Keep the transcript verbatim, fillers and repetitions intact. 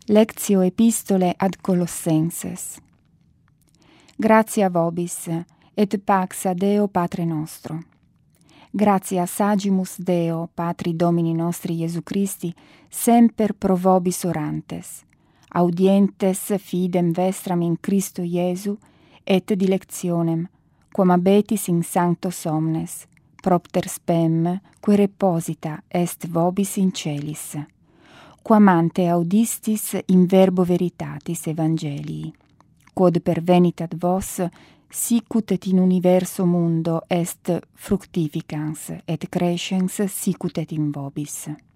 Lectio epistole ad Colossenses. Gratia vobis, et pax a Deo Patre nostro. Gratia sagimus Deo, Patri Domini nostri Iesu Christi, semper pro vobis orantes, audientes fidem vestram in Christo Iesu, et dilectionem, quam abetis in sancto somnes, propter spem, que reposita est vobis in celis, quam ante audistis in verbo veritatis Evangelii, quod pervenit ad vos, sicut et in universo mundo est fructificans et crescens sicut et in vobis.